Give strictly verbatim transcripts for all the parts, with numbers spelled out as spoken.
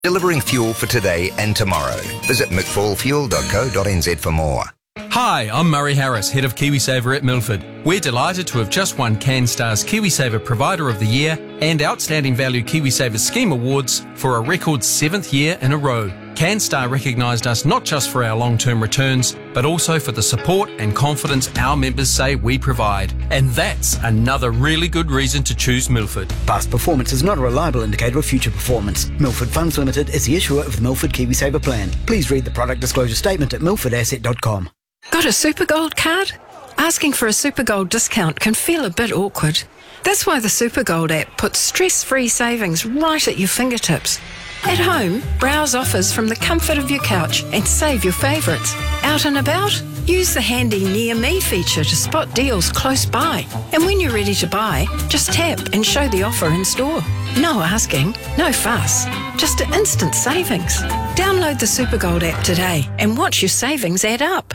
Delivering fuel for today and tomorrow. Visit mcfall fuel dot co dot n z for more. Hi, I'm Murray Harris, Head of KiwiSaver at Milford. We're delighted to have just won CanStar's KiwiSaver Provider of the Year and Outstanding Value KiwiSaver Scheme Awards for a record seventh year in a row. CanStar recognised us not just for our long-term returns, but also for the support and confidence our members say we provide. And that's another really good reason to choose Milford. Past performance is not a reliable indicator of future performance. Milford Funds Limited is the issuer of the Milford KiwiSaver plan. Please read the product disclosure statement at milford asset dot com. Got a Supergold card? Asking for a Supergold discount can feel a bit awkward. That's why the Supergold app puts stress-free savings right at your fingertips. At home, browse offers from the comfort of your couch and save your favourites. Out and about? Use the handy Near Me feature to spot deals close by. And when you're ready to buy, just tap and show the offer in store. No asking, no fuss, just instant savings. Download the Supergold app today and watch your savings add up.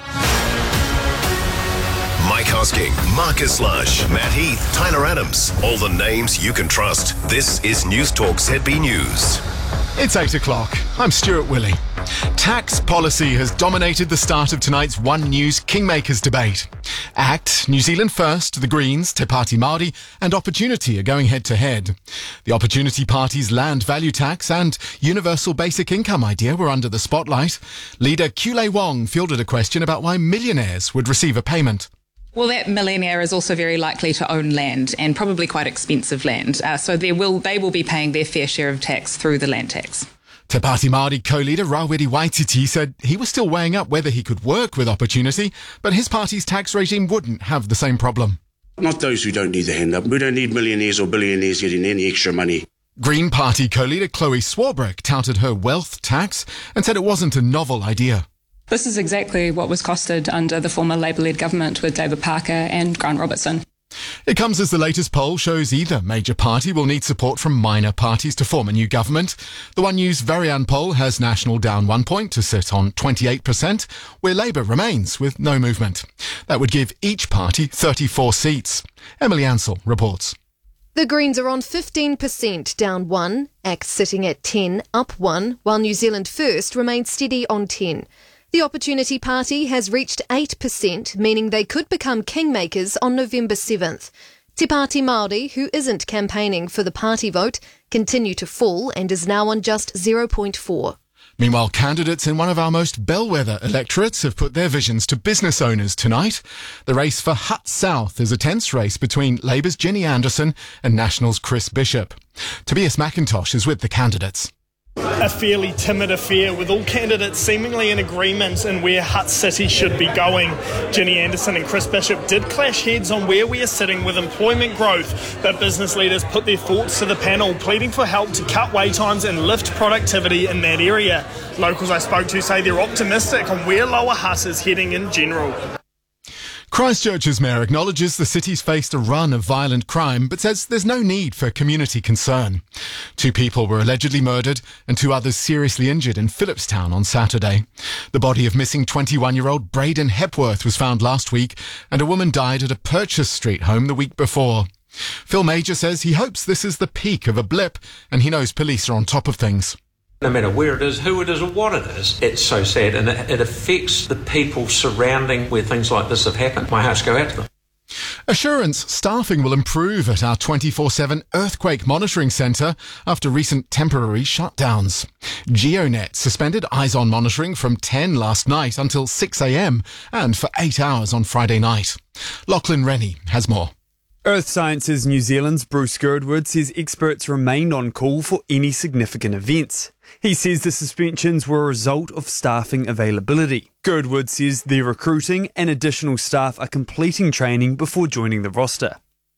Mike Hosking, Marcus Lush, Matt Heath, Tyler Adams. All the names you can trust. This is News Talk Z B News. It's eight o'clock. I'm Stuart Willey. Tax policy has dominated the start of tonight's One News Kingmakers debate. ACT, New Zealand First, the Greens, Te Pāti Māori and Opportunity are going head-to-head. The Opportunity Party's land value tax and universal basic income idea were under the spotlight. Leader Kulei Wong fielded a question about why millionaires would receive a payment. Well, that millionaire is also very likely to own land, and probably quite expensive land. Uh, so there will, they will be paying their fair share of tax through the land tax. Te Pāti Māori co-leader Rawiri Waititi said he was still weighing up whether he could work with Opportunity, but his party's tax regime wouldn't have the same problem. Not those who don't need the hand up. We don't need millionaires or billionaires getting any extra money. Green Party co-leader Chloe Swarbrick touted her wealth tax and said it wasn't a novel idea. This is exactly what was costed under the former Labour-led government with David Parker and Grant Robertson. It comes as the latest poll shows either major party will need support from minor parties to form a new government. The One News Varian poll has National down one point to sit on twenty-eight percent, where Labour remains with no movement. That would give each party thirty-four seats. Emily Ansell reports. The Greens are on fifteen percent, down one, ACT sitting at ten, up one, while New Zealand First remains steady on ten. The Opportunity Party has reached eight percent, meaning they could become kingmakers on November seventh. Te Pāti Māori, who isn't campaigning for the party vote, continue to fall and is now on just zero point four. Meanwhile, candidates in one of our most bellwether electorates have put their visions to business owners tonight. The race for Hutt South is a tense race between Labour's Jenny Anderson and National's Chris Bishop. Tobias McIntosh is with the candidates. A fairly timid affair with all candidates seemingly in agreement in where Hutt City should be going. Jenny Anderson and Chris Bishop did clash heads on where we are sitting with employment growth, but business leaders put their thoughts to the panel, pleading for help to cut wait times and lift productivity in that area. Locals I spoke to say they're optimistic on where Lower Hutt is heading in general. Christchurch's mayor acknowledges the city's faced a run of violent crime, but says there's no need for community concern. Two people were allegedly murdered and two others seriously injured in Phillipstown on Saturday. The body of missing twenty-one-year-old Braden Hepworth was found last week, and a woman died at a Purchase Street home the week before. Phil Major says he hopes this is the peak of a blip, and he knows police are on top of things. No matter where it is, who it is or what it is, it's so sad, and it, it affects the people surrounding where things like this have happened. My hearts go out to them. Assurance staffing will improve at our twenty-four seven earthquake monitoring centre after recent temporary shutdowns. GeoNet suspended eyes-on monitoring from ten last night until six a.m. and for eight hours on Friday night. Lachlan Rennie has more. Earth Sciences New Zealand's Bruce Girdwood says experts remained on call for any significant events. He says the suspensions were a result of staffing availability. Girdwood says they're recruiting and additional staff are completing training before joining the roster.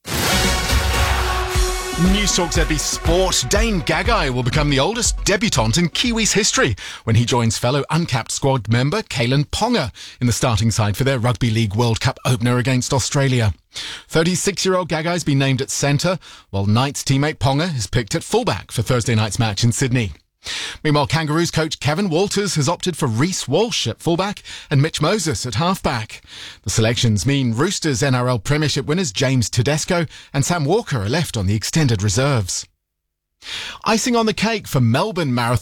News Talk Z B Sport. Dane Gagai will become the oldest debutant in Kiwis history when he joins fellow uncapped squad member Kalen Ponga in the starting side for their Rugby League World Cup opener against Australia. thirty-six-year-old Gagai's been named at centre, while Knights teammate Ponga is picked at fullback for Thursday night's match in Sydney. Meanwhile, Kangaroos coach Kevin Walters has opted for Reece Walsh at fullback and Mitch Moses at halfback. The selections mean Roosters N R L Premiership winners James Tedesco and Sam Walker are left on the extended reserves. Icing on the cake for Melbourne Marathon